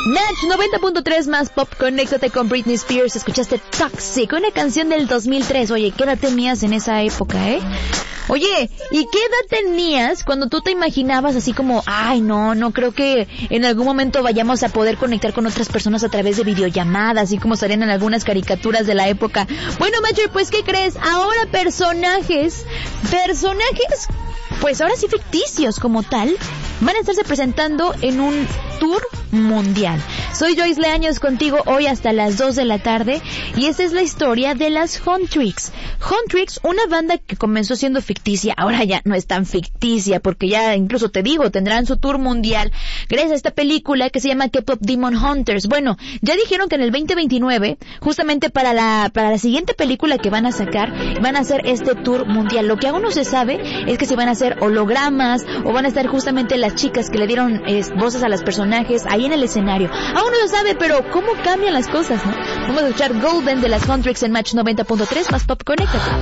Match 90.3 más pop, conéctate con Britney Spears. Escuchaste Toxic, una canción del 2003. Oye, ¿qué edad tenías en esa época, Oye, ¿y qué edad tenías cuando tú te imaginabas así como, ay, no creo que en algún momento vayamos a poder conectar con otras personas a través de videollamadas, así como salían en algunas caricaturas de la época? Bueno, Matcher, pues, ¿qué crees? Ahora personajes, pues ahora sí ficticios como tal, van a estarse presentando en un tour mundial. Soy Joyce Leaños contigo hoy hasta las 2 de la tarde y esta es la historia de las Huntrix. Huntrix, una banda que comenzó siendo ficticia, ahora ya no es tan ficticia porque ya incluso te digo, tendrán su tour mundial gracias a esta película que se llama K-Pop Demon Hunters. Bueno, ya dijeron que en el 2029, justamente para la siguiente película que van a sacar, van a hacer este tour mundial. Lo que aún no se sabe es que si van a hacer hologramas o van a estar justamente las chicas que le dieron voces a los personajes ahí en el escenario. Aún no se sabe, pero cómo cambian las cosas, ¿no? Vamos a escuchar Golden de las Huntrix en Match 90.3 más Pop. Conéctate.